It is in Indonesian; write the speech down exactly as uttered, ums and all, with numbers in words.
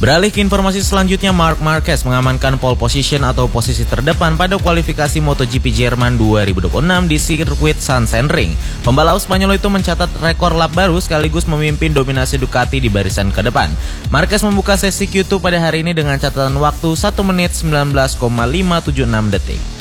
Beralih ke informasi selanjutnya, Marc Marquez mengamankan pole position atau posisi terdepan pada kualifikasi MotoGP Jerman dua ribu dua puluh enam di sirkuit Sachsenring. Pembalap Spanyol itu mencatat rekor lap baru sekaligus memimpin dominasi Ducati di barisan ke depan. Marquez membuka sesi Q dua pada hari ini dengan catatan waktu satu menit sembilan belas koma lima tujuh enam detik.